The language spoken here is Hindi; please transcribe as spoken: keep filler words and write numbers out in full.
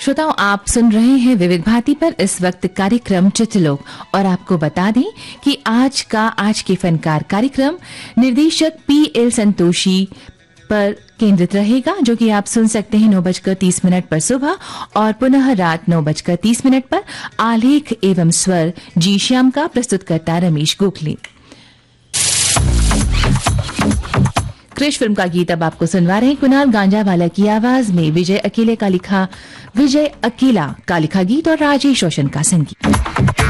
श्रोताओं, आप सुन रहे हैं विविध भारती पर इस वक्त कार्यक्रम चित्रलोक और आपको बता दें कि आज का आज के फनकार कार्यक्रम निर्देशक पी एल संतोषी पर केंद्रित रहेगा, जो कि आप सुन सकते हैं नौ बजकर तीस मिनट पर सुबह और पुनः रात नौ बजकर तीस मिनट पर। आलेख एवं स्वर जी श्याम का, प्रस्तुत करता रमेश गोखले। क्रिश फिल्म का गीत अब आपको सुनवा रहे हैं कुणाल गांजावाला की आवाज में। विजय अकेले का लिखा विजय अकेला का लिखा गीत और राजेश रोशन का संगीत।